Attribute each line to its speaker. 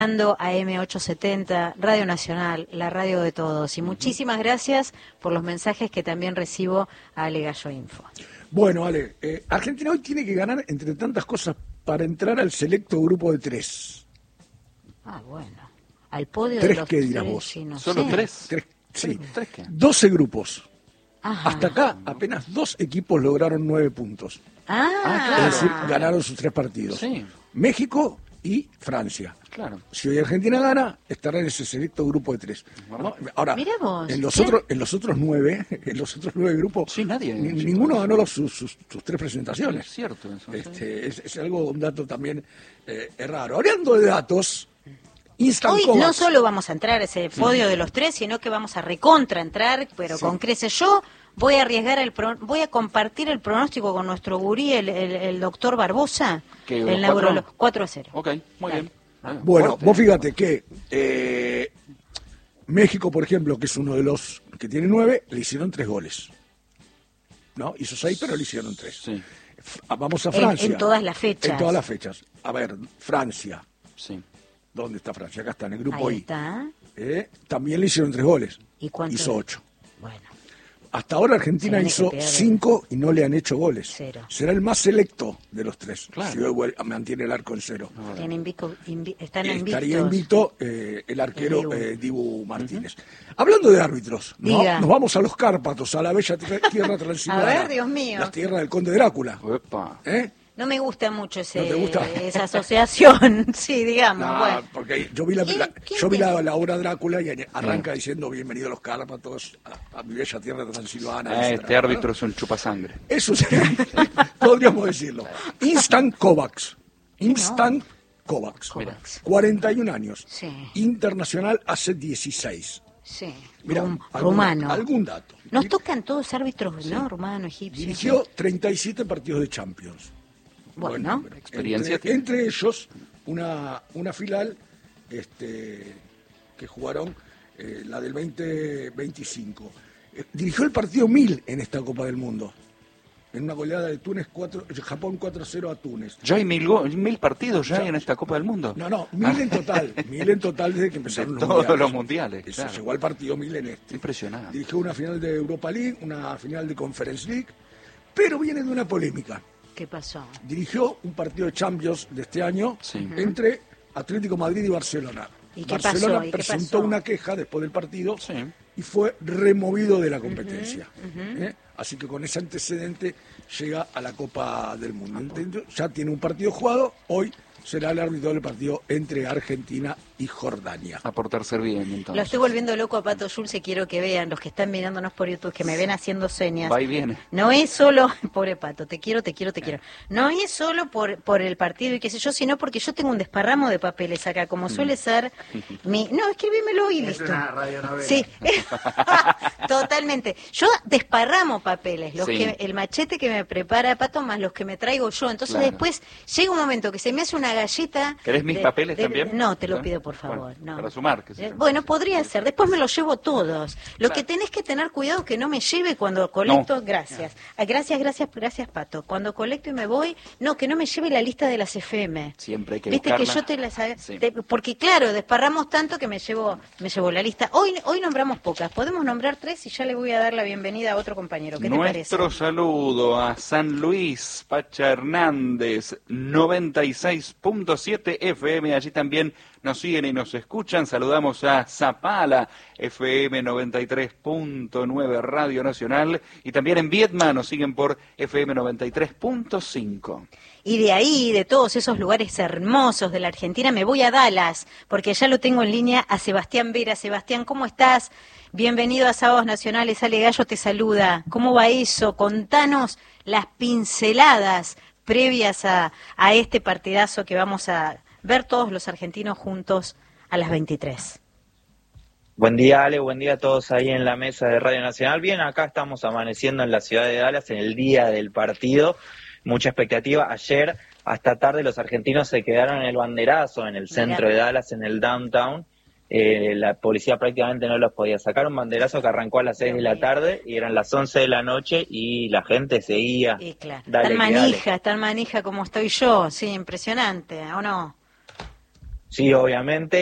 Speaker 1: a M870, Radio Nacional, la radio de todos. Y muchísimas gracias por los mensajes que también recibo a Ale Gallo Info.
Speaker 2: Bueno, Ale, Argentina hoy tiene que ganar, entre tantas cosas, para entrar al selecto grupo de 3.
Speaker 1: Ah, bueno. Al podio
Speaker 2: ¿3
Speaker 1: de los
Speaker 2: qué dirás
Speaker 1: 3,
Speaker 2: vos?
Speaker 1: sí, no
Speaker 3: ¿Solo
Speaker 1: sé.
Speaker 3: 3?
Speaker 2: Sí.
Speaker 3: ¿3 qué?
Speaker 2: 12 grupos.
Speaker 1: Ajá.
Speaker 2: Hasta acá, apenas 2 equipos lograron 9 puntos.
Speaker 1: Ah,
Speaker 2: Es decir, ganaron sus 3 partidos.
Speaker 3: Sí.
Speaker 2: México y Francia.
Speaker 3: Claro.
Speaker 2: Si hoy Argentina gana, estará en ese selecto grupo de 3. ¿No? Ahora,
Speaker 1: Mirá vos,
Speaker 2: en los
Speaker 1: ¿qué?
Speaker 2: otros 9 grupos,
Speaker 3: Sí, nadie.
Speaker 2: ninguno ganó sus 3 presentaciones.
Speaker 3: Es cierto eso.
Speaker 2: Es algo, un dato también es raro. Hablando de datos, Instant
Speaker 1: hoy
Speaker 2: Kovacs.
Speaker 1: no solo vamos a entrar a ese podio de los 3, sino que vamos a recontraentrar, pero
Speaker 2: Sí.
Speaker 1: con creces. Yo voy a arriesgar voy a compartir el pronóstico con nuestro gurí, el doctor Barbosa,
Speaker 3: ¿Qué,
Speaker 1: el
Speaker 3: 4?
Speaker 1: neurólogo. 4-0.
Speaker 3: Ok, muy
Speaker 1: Dale.
Speaker 3: bien.
Speaker 2: Bueno,
Speaker 3: Fuerte.
Speaker 2: vos fíjate que México, por ejemplo, que es uno de los que tiene 9, le hicieron 3 goles. ¿No? Hizo 6, pero le hicieron 3.
Speaker 3: Sí,
Speaker 2: Vamos a Francia.
Speaker 1: En todas las fechas.
Speaker 2: En todas las fechas. A ver, Francia.
Speaker 3: sí.
Speaker 2: ¿Dónde está Francia? Acá está, en el grupo
Speaker 1: Ahí
Speaker 2: I.
Speaker 1: está.
Speaker 2: También le hicieron 3 goles.
Speaker 1: ¿Y cuánto?
Speaker 2: Hizo 8.
Speaker 1: Bueno,
Speaker 2: Hasta ahora Argentina
Speaker 1: Tiene
Speaker 2: hizo
Speaker 1: que pegar
Speaker 2: 5 y no le han hecho goles.
Speaker 1: 0.
Speaker 2: Será el más selecto de los 3.
Speaker 3: Claro.
Speaker 2: Si hoy mantiene el arco en 0.
Speaker 1: están invictos.
Speaker 2: Estaría invicto el arquero
Speaker 1: El
Speaker 2: Dibu Martínez. Hablando de árbitros,
Speaker 1: Diga.
Speaker 2: nos vamos a los Cárpatos, a la bella tierra transilvana.
Speaker 1: A ver, Dios mío.
Speaker 2: La tierra del conde Drácula.
Speaker 3: Epa.
Speaker 1: No me gusta mucho
Speaker 2: ¿No te gusta?
Speaker 1: esa asociación, sí, digamos.
Speaker 2: No,
Speaker 1: bueno.
Speaker 2: porque yo vi la obra Drácula y arranca diciendo bienvenido a los Cárpatos, a mi bella tierra transilvana.
Speaker 3: Este árbitro es un chupasangre.
Speaker 2: Eso sí, podríamos decirlo. Instant Kovacs. Instant Kovacs.
Speaker 3: Mira.
Speaker 2: 41 años.
Speaker 1: Sí.
Speaker 2: Internacional hace 16.
Speaker 1: Sí,
Speaker 2: Mirá,
Speaker 1: rumano.
Speaker 2: algún dato.
Speaker 1: Nos tocan todos árbitros, ¿no? Rumano, egipcio.
Speaker 2: Dirigió 37 partidos de Champions.
Speaker 1: Bueno.
Speaker 3: Experiencia
Speaker 2: entre ellos, una final que jugaron la del 2025. Dirigió el partido 1000 en esta Copa del Mundo. En una goleada de Japón 4-0 a Túnez.
Speaker 3: ¿Ya hay 1000 partidos ya en esta Copa del Mundo?
Speaker 2: No, 1000 en total. 1000 en total desde que empezaron los
Speaker 3: Todos
Speaker 2: mundiales.
Speaker 3: los mundiales,
Speaker 2: Eso,
Speaker 3: claro.
Speaker 2: llegó al partido 1000 en este.
Speaker 3: Impresionante.
Speaker 2: Dirigió una final de Europa League, una final de Conference League, pero viene de una polémica.
Speaker 1: ¿Qué pasó?
Speaker 2: Dirigió un partido de Champions de este año
Speaker 3: Sí.
Speaker 2: entre Atlético Madrid y Barcelona.
Speaker 1: ¿Y qué
Speaker 2: Barcelona
Speaker 1: pasó? ¿Y qué
Speaker 2: presentó
Speaker 1: pasó?
Speaker 2: una queja después del partido
Speaker 3: Sí.
Speaker 2: y fue removido de la competencia. Así que con ese antecedente llega a la Copa del Mundo. ¿Entendió? Ya tiene un partido jugado, hoy será el árbitro del partido entre Argentina y Jordania.
Speaker 3: A portarse bien, entonces.
Speaker 1: Lo estoy volviendo loco a Pato Schulze y quiero que vean, los que están mirándonos por YouTube, que me ven haciendo señas.
Speaker 3: Va y viene.
Speaker 1: No es solo, pobre Pato, te quiero. No es solo por el partido y qué sé yo, sino porque yo tengo un desparramo de papeles acá, como suele ser No, escribímelo y listo.
Speaker 4: Es una radionovela.
Speaker 1: Sí, totalmente. Yo desparramo papeles,
Speaker 3: Sí.
Speaker 1: el machete que me prepara Pato más los que me traigo yo. Entonces
Speaker 3: Claro.
Speaker 1: después llega un momento que se me hace una galleta.
Speaker 3: ¿Querés mis papeles también?
Speaker 1: No, te lo
Speaker 3: ¿No?
Speaker 1: pido por favor.
Speaker 3: Bueno,
Speaker 1: No.
Speaker 3: para sumar, qué sé yo.
Speaker 1: Bueno, podría ser. Después me los llevo todos. Lo
Speaker 3: Claro.
Speaker 1: que tenés que tener cuidado que no me lleve cuando colecto. Gracias. Gracias, Pato. Cuando colecto y me voy, no, que no me lleve la lista de las FM.
Speaker 3: Siempre hay que
Speaker 1: Viste que
Speaker 3: buscarla.
Speaker 1: yo te las
Speaker 3: Sí.
Speaker 1: porque claro, desparramos tanto que me llevo la lista. Hoy nombramos pocas. Podemos nombrar 3 y ya le voy a dar la bienvenida a otro compañero. ¿Qué te parece?
Speaker 3: Nuestro saludo a San Luis, Pacha Hernández, 96.7 FM. Allí también nos siguen y nos escuchan. Saludamos a Zapala, FM 93.9 Radio Nacional. Y también en Vietnam nos siguen por FM 93.5.
Speaker 1: Y de ahí, de todos esos lugares hermosos de la Argentina, me voy a Dallas, porque ya lo tengo en línea a Sebastián Vera. Sebastián, ¿cómo estás? Bienvenido a Sábados Nacionales. Ale Gallo te saluda. ¿Cómo va eso? Contanos las pinceladas previas a este partidazo que vamos a ver todos los argentinos juntos a las 23.
Speaker 4: Buen día, Ale, buen día a todos ahí en la mesa de Radio Nacional. Bien, acá estamos amaneciendo en la ciudad de Dallas en el día del partido. Mucha expectativa. Ayer, hasta tarde, los argentinos se quedaron en el banderazo, en el centro de Dallas, en el downtown. La policía prácticamente no los podía sacar. Un banderazo que arrancó a las 6 de la tarde y eran las 11 de la noche y la gente seguía.
Speaker 1: Y claro,
Speaker 4: Dale,
Speaker 1: tan
Speaker 4: que dale.
Speaker 1: manija como estoy yo. Sí, impresionante, ¿o no?
Speaker 4: Sí, obviamente.